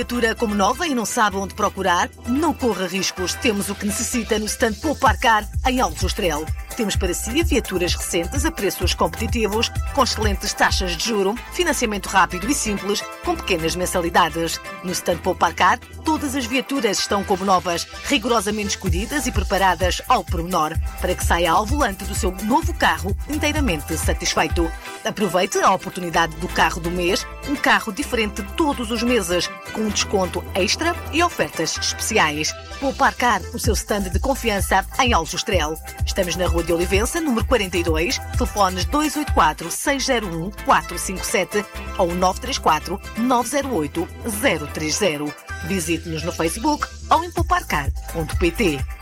Viatura como nova e não sabe onde procurar? Não corra riscos. Temos o que necessita no stand Pouparcar em Alves do Estrel. Temos para si viaturas recentes a preços competitivos, com excelentes taxas de juro, financiamento rápido e simples, com pequenas mensalidades. No stand Pouparcar, todas as viaturas estão como novas, rigorosamente escolhidas e preparadas ao pormenor, para que saia ao volante do seu novo carro inteiramente satisfeito. Aproveite a oportunidade do carro do mês, um carro diferente todos os meses, com um desconto extra e ofertas especiais. Pouparcar, o seu stand de confiança em Alves do Estrel. Estamos na Rua de Olivença, número 42, telefones 284-601-457 ou 934-908-030. Visite-nos no Facebook ou em pouparcar.pt.